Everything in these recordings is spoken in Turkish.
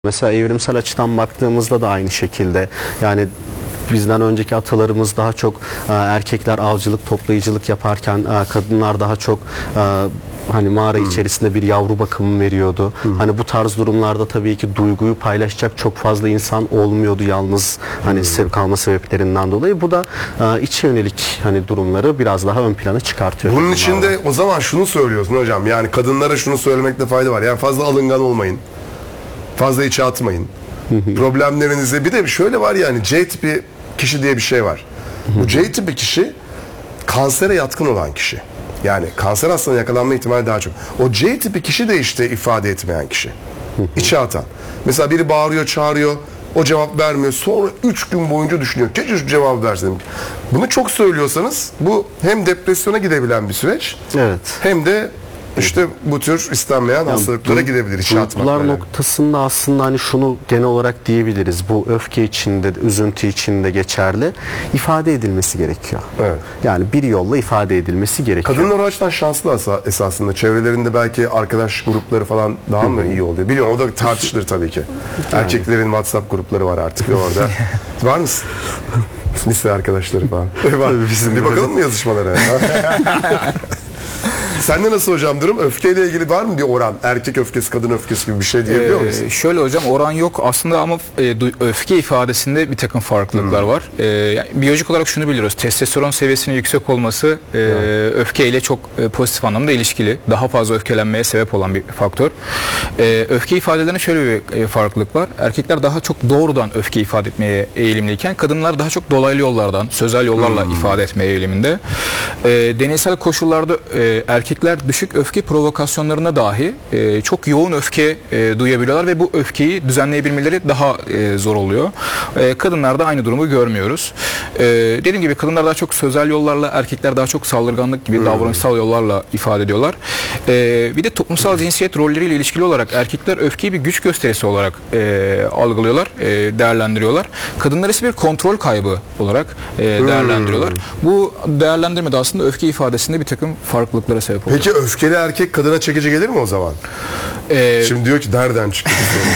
Mesela evrimsel açıdan baktığımızda da aynı şekilde, yani bizden önceki atalarımız daha çok erkekler avcılık toplayıcılık yaparken kadınlar daha çok hani mağara içerisinde bir yavru bakımı veriyordu. Hani bu tarz durumlarda tabii ki duyguyu paylaşacak çok fazla insan olmuyordu, yalnız hani kalma sebeplerinden dolayı. Bu da içe yönelik hani durumları biraz daha ön plana çıkartıyor. Bunun içinde o zaman şunu söylüyorsun hocam, yani kadınlara şunu söylemekte fayda var. Yani fazla alıngan olmayın. Fazla içe atmayın. Problemlerinize, bir de şöyle var, yani C tipi kişi diye bir şey var. Bu C tipi kişi kansere yatkın olan kişi. Yani kanser hastalığına yakalanma ihtimali daha çok. O C tipi kişi de işte ifade etmeyen kişi. İçe atan. Mesela biri bağırıyor, çağırıyor, o cevap vermiyor. Sonra 3 gün boyunca düşünüyor. Keşke şu cevabı verseydim. Bunu çok söylüyorsanız bu hem depresyona gidebilen bir süreç, evet, hem de İşte bu tür istenmeyen hastalıklara gidebilir. Duygular noktasında aslında hani şunu genel olarak diyebiliriz. Bu öfke içinde, üzüntü içinde geçerli. İfade edilmesi gerekiyor. Evet. Yani bir yolla ifade edilmesi gerekiyor. Kadınlar o açıdan şanslı esasında. Çevrelerinde belki arkadaş grupları falan daha mı iyi oluyor? Biliyorum, o da tartışılır tabii ki. Erkeklerin WhatsApp grupları var artık orada. Var mısın? Lise arkadaşları falan. Bir bakalım mı yazışmalara? Sende nasıl hocam durum? Öfkeyle ilgili var mı bir oran? Erkek öfkesi, kadın öfkesi gibi bir şey diyebiliyor musun? Şöyle hocam, oran yok aslında ama öfke ifadesinde bir takım farklılıklar var. Yani biyolojik olarak şunu biliyoruz. Testosteron seviyesinin yüksek olması öfkeyle çok pozitif anlamda ilişkili. Daha fazla öfkelenmeye sebep olan bir faktör. Öfke ifadelerinde şöyle bir farklılık var. Erkekler daha çok doğrudan öfke ifade etmeye eğilimliyken kadınlar daha çok dolaylı yollardan, sözel yollarla ifade etmeye eğiliminde. Deneysel koşullarda erkekler düşük öfke provokasyonlarına dahi çok yoğun öfke duyabiliyorlar ve bu öfkeyi düzenleyebilmeleri daha zor oluyor. Kadınlarda aynı durumu görmüyoruz. Dediğim gibi kadınlar daha çok sözel yollarla, erkekler daha çok saldırganlık gibi davranışsal yollarla ifade ediyorlar. Bir de toplumsal cinsiyet rolleriyle ilişkili olarak erkekler öfkeyi bir güç gösterisi olarak algılıyorlar, değerlendiriyorlar. Kadınlar ise bir kontrol kaybı olarak değerlendiriyorlar. Bu değerlendirmede aslında öfke ifadesinde bir takım farklılıklara sebep oluyor. Peki öfkeli erkek kadına çekici gelir mi o zaman? Şimdi diyor ki nereden çıktı?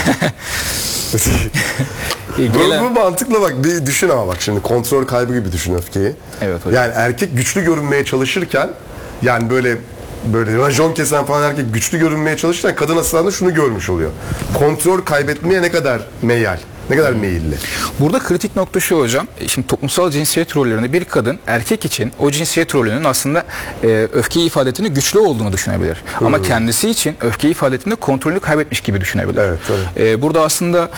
Bu mantıkla bak, bir düşün ama bak şimdi kontrol kaybı gibi düşün öfkeyi. Evet hocam. Yani erkek güçlü görünmeye çalışırken, yani böyle rajon kesen falan erkek güçlü görünmeye çalışırken kadın aslında şunu görmüş oluyor. Kontrol kaybetmeye ne kadar meyil. Ne kadar meyilli. Burada kritik nokta şu hocam. Şimdi toplumsal cinsiyet rollerinde bir kadın erkek için o cinsiyet rolünün aslında öfke ifadesinin güçlü olduğunu düşünebilir. Ama kendisi için öfke ifadesinde kontrolünü kaybetmiş gibi düşünebilir. Evet, tabii. Burada aslında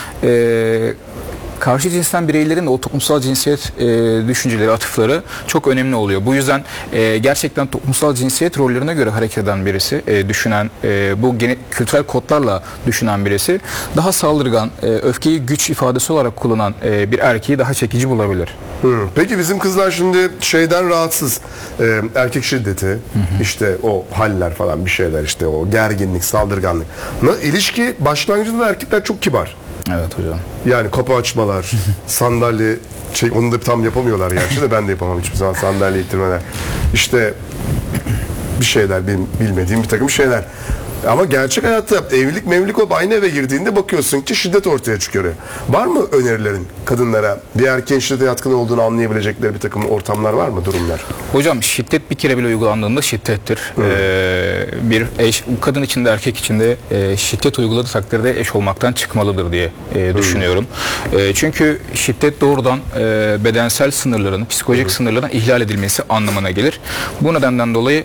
karşı cinsten bireylerin de o toplumsal cinsiyet düşünceleri, atıfları çok önemli oluyor. Bu yüzden gerçekten toplumsal cinsiyet rollerine göre hareket eden birisi, düşünen, bu kültürel kodlarla düşünen birisi daha saldırgan, öfkeyi güç ifadesi olarak kullanan bir erkeği daha çekici bulabilir. Peki bizim kızlar şimdi şeyden rahatsız. Erkek şiddeti, işte o haller falan, bir şeyler, işte o gerginlik, saldırganlık. İlişki başlangıcında da erkekler çok kibar. Evet hocam. Yani kapı açmalar, sandalye, onu da tam yapamıyorlar gerçi de, ben de yapamam hiçbir zaman sandalye ittirmeler. İşte bir şeyler, benim bilmediğim bir takım şeyler. Ama gerçek hayatta evlilik olup aynı eve girdiğinde bakıyorsun ki şiddet ortaya çıkıyor. Var mı önerilerin kadınlara, bir erkeğin şiddete yatkın olduğunu anlayabilecekleri bir takım ortamlar var mı, durumlar? Hocam şiddet bir kere bile uygulandığında şiddettir. Bir eş, kadın içinde erkek içinde şiddet uyguladığı takdirde eş olmaktan çıkmalıdır diye düşünüyorum. Çünkü şiddet doğrudan bedensel sınırların, psikolojik sınırların ihlal edilmesi anlamına gelir. Bu nedenden dolayı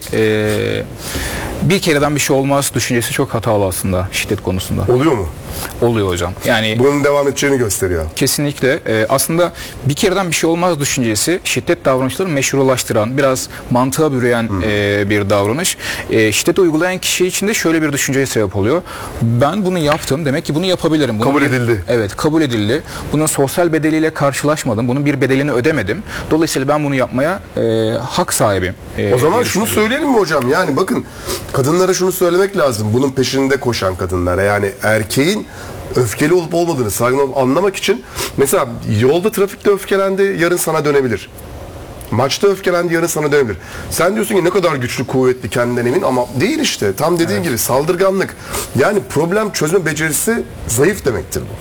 bir kereden bir şey olmaz düşüncesi çok hatalı aslında şiddet konusunda. Oluyor mu? Oluyor hocam. Yani bunun devam edeceğini gösteriyor. Kesinlikle. Aslında bir kereden bir şey olmaz düşüncesi şiddet davranışlarını meşrulaştıran, biraz mantığa bürüyen bir davranış. Şiddet uygulayan kişi için de şöyle bir düşünceye sebep oluyor. Ben bunu yaptım, demek ki bunu yapabilirim. Kabul edildi. Evet, kabul edildi. Bunun sosyal bedeliyle karşılaşmadım. Bunun bir bedelini ödemedim. Dolayısıyla ben bunu yapmaya hak sahibiyim. O zaman şunu söyleyelim mi hocam? Yani bakın, kadınlara şunu söylemek lazım. Bunun peşinde koşan kadınlara, yani erkeğin öfkeli olup olmadığını, saygın olup anlamak için, mesela yolda trafikte öfkelendi, yarın sana dönebilir. Maçta öfkelendi, yarın sana dönebilir. Sen diyorsun ki ne kadar güçlü, kuvvetli, kendinden emin ama değil işte. Tam dediğin gibi saldırganlık. Yani problem çözme becerisi zayıf demektir bu.